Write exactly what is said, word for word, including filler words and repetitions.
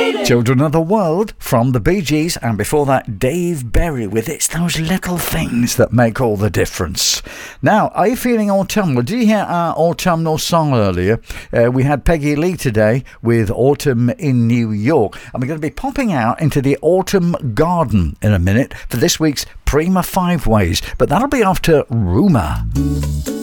Children of the World from the Bee Gees, and before that Dave Berry with It's Those Little Things That Make All the Difference. Now, are you feeling autumnal? Did you hear our autumnal song earlier? Uh, we had Peggy Lee today with Autumn in New York, and we're going to be popping out into the autumn garden in a minute for this week's Prima Five Ways, but that'll be after Rumour.